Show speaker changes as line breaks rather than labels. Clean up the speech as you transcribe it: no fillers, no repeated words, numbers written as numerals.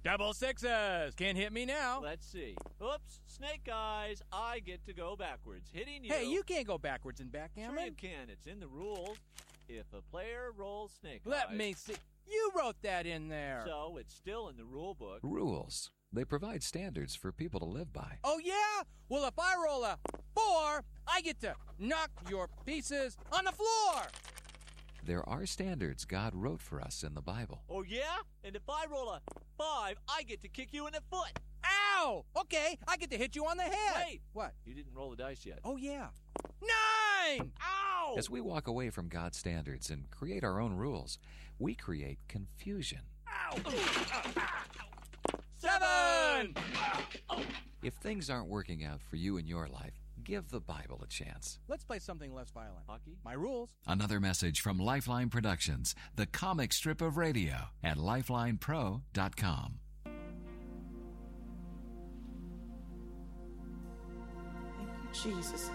Double sixes. Can't hit me now.
Let's see. Oops, snake eyes. I get to go backwards. Hitting you.
Hey, you can't go backwards in backgammon.
Sure you can. It's in the rules. If a player rolls snake eyes.
Let me see. You wrote that in there.
So it's still in the rule book.
Rules. They provide standards for people to live by.
Oh, yeah? Well, if I roll a 4, I get to knock your pieces on the floor.
There are standards God wrote for us in the Bible.
Oh, yeah? And if I roll a 5, I get to kick you in the foot.
Ow! Okay, I get to hit you on the head.
Wait.
What?
You didn't roll the dice yet.
Oh, yeah. 9!
Ow!
As we walk away from God's standards and create our own rules, we create confusion.
Ow!
7!
If things aren't working out for you in your life, give the Bible a chance.
Let's play something less violent.
Hockey?
My rules.
Another message from Lifeline Productions, the comic strip of radio at lifelinepro.com.
Thank you, Jesus.